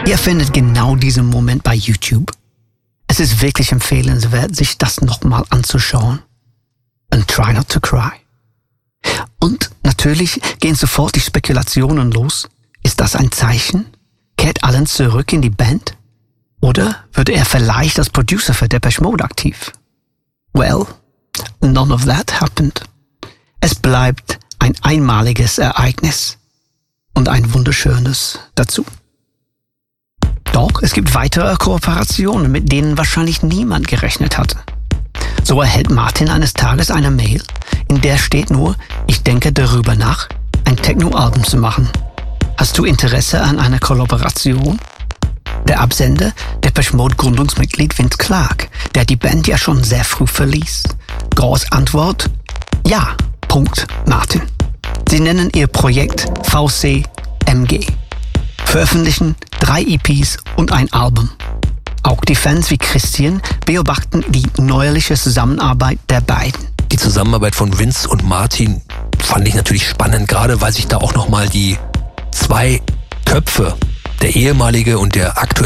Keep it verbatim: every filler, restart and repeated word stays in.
Ihr findet genau diesen Moment bei YouTube. Es ist wirklich empfehlenswert, sich das nochmal anzuschauen. And try not to cry. Und natürlich gehen sofort die Spekulationen los. Ist das ein Zeichen? Kehrt Alan zurück in die Band? Oder würde er vielleicht als Producer für Depeche Mode aktiv? Well, none of that happened. Es bleibt ein einmaliges Ereignis. Und ein wunderschönes dazu. Doch es gibt weitere Kooperationen, mit denen wahrscheinlich niemand gerechnet hatte. So erhält Martin eines Tages eine Mail, in der steht nur, ich denke darüber nach, ein Techno-Album zu machen. Hast du Interesse an einer Kollaboration? Der Absender, Depeche Mode Gründungsmitglied Vince Clarke, der die Band ja schon sehr früh verließ. Gores Antwort? Ja, Punkt, Martin. Sie nennen ihr Projekt V C M G. Veröffentlichen drei E Ps und ein Album. Auch die Fans wie Christian beobachten die neuerliche Zusammenarbeit der beiden. Die Zusammenarbeit von Vince und Martin fand ich natürlich spannend, gerade weil sich da auch nochmal die zwei Köpfe, der ehemalige und der aktuelle